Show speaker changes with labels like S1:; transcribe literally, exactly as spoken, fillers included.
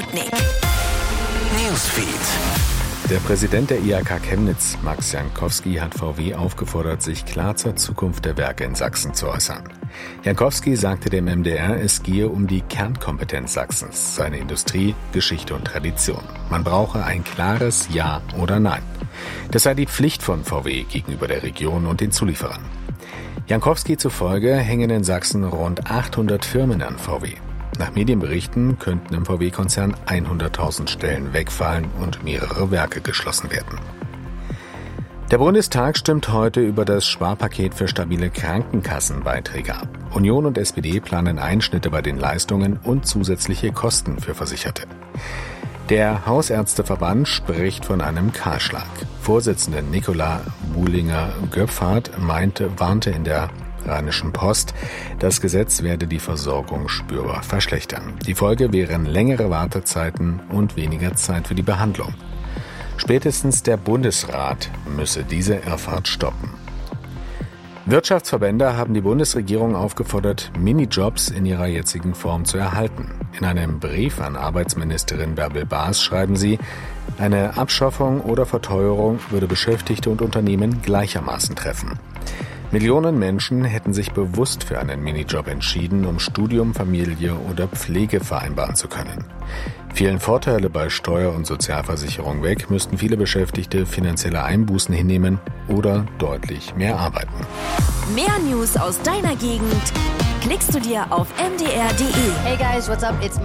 S1: Sputnik. Newsfeed.
S2: Der Präsident der I H K Chemnitz, Max Jankowski, hat V W aufgefordert, sich klar zur Zukunft der Werke in Sachsen zu äußern. Jankowski sagte dem M D R, es gehe um die Kernkompetenz Sachsens, seine Industrie, Geschichte und Tradition. Man brauche ein klares Ja oder Nein. Das sei die Pflicht von V W gegenüber der Region und den Zulieferern. Jankowski zufolge hängen in Sachsen rund achthundert Firmen an V W. Nach Medienberichten könnten im V W-Konzern hunderttausend Stellen wegfallen und mehrere Werke geschlossen werden. Der Bundestag stimmt heute über das Sparpaket für stabile Krankenkassenbeiträge ab. Union und S P D planen Einschnitte bei den Leistungen und zusätzliche Kosten für Versicherte. Der Hausärzteverband spricht von einem Kahlschlag. Vorsitzende Nicola Buhlinger-Göpfert meinte, warnte in der Rheinischen Post, das Gesetz werde die Versorgung spürbar verschlechtern. Die Folge wären längere Wartezeiten und weniger Zeit für die Behandlung. Spätestens der Bundesrat müsse diese Irrfahrt stoppen. Wirtschaftsverbände haben die Bundesregierung aufgefordert, Minijobs in ihrer jetzigen Form zu erhalten. In einem Brief an Arbeitsministerin Bärbel Baas schreiben sie, eine Abschaffung oder Verteuerung würde Beschäftigte und Unternehmen gleichermaßen treffen. Millionen Menschen hätten sich bewusst für einen Minijob entschieden, um Studium, Familie oder Pflege vereinbaren zu können. Fielen Vorteile bei Steuer- und Sozialversicherung weg, müssten viele Beschäftigte finanzielle Einbußen hinnehmen oder deutlich mehr arbeiten.
S1: Mehr News aus deiner Gegend klickst du dir auf m d r punkt d e.
S3: Hey guys, what's up? It's